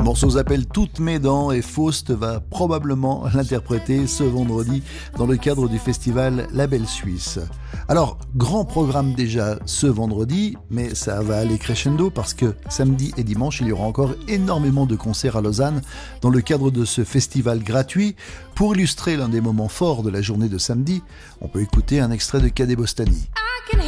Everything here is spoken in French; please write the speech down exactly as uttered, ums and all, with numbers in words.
morceau s'appelle Toutes mes dents et Faust va probablement l'interpréter ce vendredi dans le cadre du festival Label Suisse. Alors, grand programme déjà ce vendredi, mais ça va aller crescendo parce que samedi et dimanche, il y aura encore énormément de concerts à Lausanne dans le cadre de ce festival gratuit. Pour illustrer l'un des moments forts de la journée de samedi, on peut écouter un extrait de Cadet Bostani.